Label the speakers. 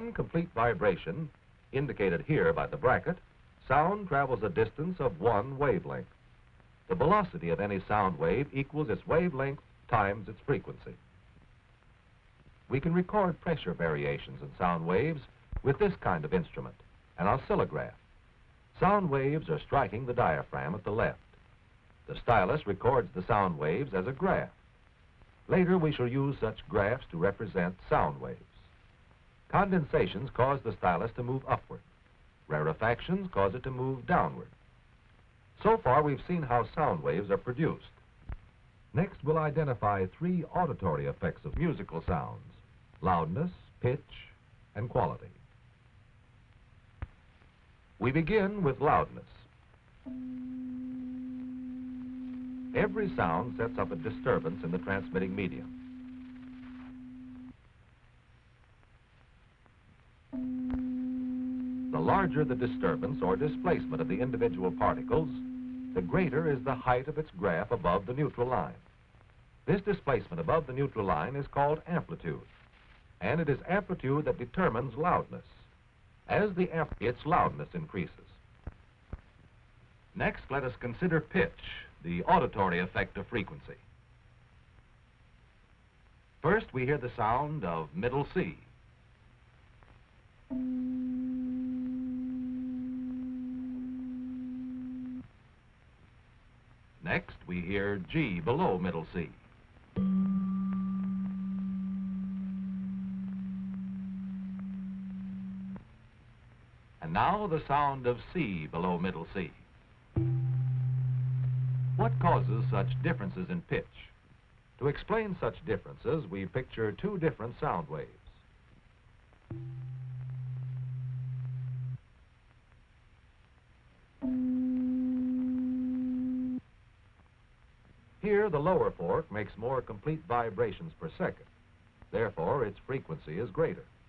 Speaker 1: one complete vibration, indicated here by the bracket, sound travels a distance of one wavelength. The velocity of any sound wave equals its wavelength times its frequency. We can record pressure variations in sound waves with this kind of instrument, an oscillograph. Sound waves are striking the diaphragm at the left. The stylus records the sound waves as a graph. Later we shall use such graphs to represent sound waves. Condensations cause the stylus to move upward. Rarefactions cause it to move downward. So far we've seen how sound waves are produced. Next we'll identify three auditory effects of musical sounds: loudness, pitch, and quality. We begin with loudness. Every sound sets up a disturbance in the transmitting medium. The larger the disturbance or displacement of the individual particles, the greater is the height of its graph above the neutral line. This displacement above the neutral line is called amplitude, and it is amplitude that determines loudness. As its loudness increases. Next, let us consider pitch, the auditory effect of frequency. First, we hear the sound of middle C. Next, we hear G below middle C. And now the sound of C below middle C. What causes such differences in pitch? To explain such differences, we picture two different sound waves. Here, the lower fork makes more complete vibrations per second. Therefore, its frequency is greater.